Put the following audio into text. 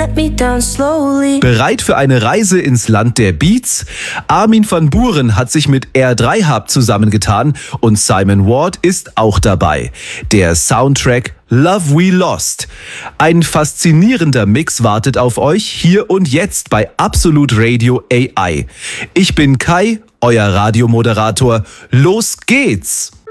let me down slowly. Bereit für eine Reise ins Land der Beats? Armin van Buuren hat sich mit R3 Hub zusammengetan und Simon Ward ist auch dabei. Der Soundtrack Love We Lost. Ein faszinierender Mix wartet auf euch hier und jetzt bei Absolute Radio AI. Ich bin Kai, euer Radiomoderator. Los geht's!